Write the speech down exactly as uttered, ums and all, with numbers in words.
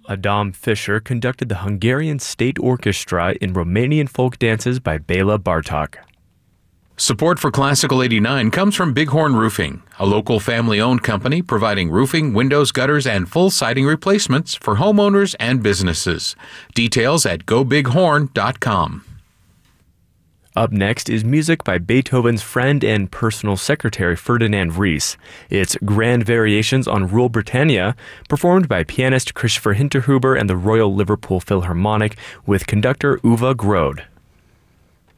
Adam Fischer conducted the Hungarian State Orchestra in Romanian folk dances by Bela Bartok. Support for Classical eighty-nine comes from Bighorn Roofing, a local family-owned company providing roofing, windows, gutters, and full siding replacements for homeowners and businesses. Details at go bighorn dot com. Up next is music by Beethoven's friend and personal secretary Ferdinand Ries. It's Grand Variations on Rule Britannia, performed by pianist Christopher Hinterhuber and the Royal Liverpool Philharmonic with conductor Uwe Grode.